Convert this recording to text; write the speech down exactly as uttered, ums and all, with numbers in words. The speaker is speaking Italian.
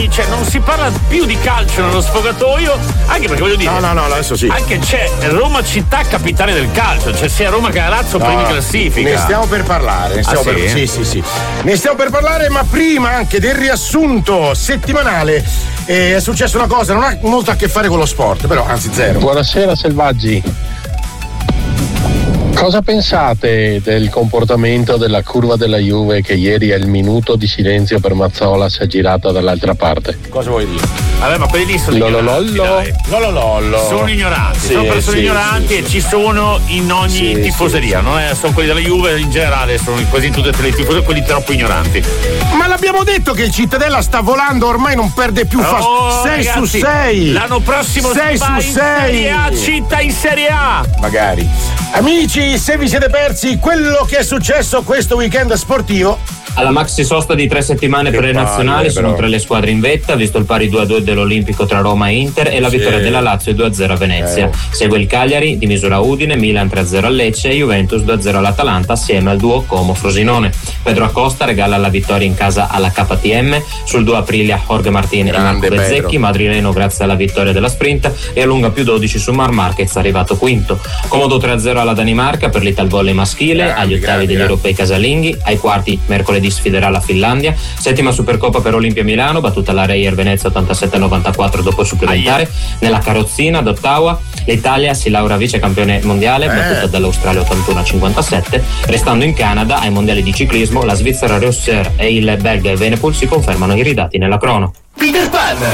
domani, cioè non si parla più di calcio nello sfogatoio, anche perché voglio dire. No, no, no, adesso sì. Anche c'è Roma città capitale del calcio, cioè sia Roma che la Lazio No, primi classifica. Ne stiamo per parlare, ne stiamo Ah, per, sì? sì, sì, sì. Ne stiamo per parlare, ma prima anche del riassunto settimanale. Eh, è successa una cosa, non ha molto a che fare con lo sport, però anzi zero. Buonasera selvaggi. Cosa pensate del comportamento della curva della Juve che ieri al minuto di silenzio per Mazzola si è girata dall'altra parte? Cosa vuoi dire? Vabbè, ma quelli lì sono ignoranti, dai. Lololollo. Sono ignoranti, Sì, sono persone sì, ignoranti sì, e sì. ci sono in ogni Sì, tifoseria, sì, non è, sono quelli della Juve in generale, sono quasi in tutte le tifoserie, quelli troppo ignoranti. Ma l'abbiamo detto che il Cittadella sta volando, ormai non perde più fa- Oh, sei ragazzi, su sei. L'anno prossimo sei si va su in sei. Serie A, città in Serie A. Magari. Amici, se vi siete persi quello che è successo questo weekend sportivo. Alla maxi sosta di tre settimane per le palle, nazionali sono però. tre le squadre in vetta, visto il pari due a due dell'Olimpico tra Roma e Inter e la Sì. vittoria della Lazio due a zero a Venezia. Eh. Segue il Cagliari di misura Udine, Milan tre a zero a Lecce e Juventus due a zero all'Atalanta assieme al duo Como-Frosinone. Pedro Acosta regala la vittoria in casa alla K T M, sul due Aprilia Jorge Martin e Grande Marco Bezzecchi, Pedro. madrileno grazie alla vittoria della sprint e allunga più dodici su Mar Marquez arrivato quinto. Comodo tre a zero alla Danimarca per l'Italvolley maschile, Grandi, agli ottavi grandi, degli grandi. europei casalinghi, ai quarti mercoledì sfiderà la Finlandia. Settima Supercoppa per Olimpia Milano, battuta la Reyer Venezia ottantasette a novantaquattro dopo il supplementare. Nella carrozzina ad Ottawa l'Italia si laurea vice campione mondiale, Eh. battuta dall'Australia ottantuno a cinquantasette. Restando in Canada ai mondiali di ciclismo, la Svizzera Reusser e il belga Evenepoel si confermano iridati nella crono. Peter Pan!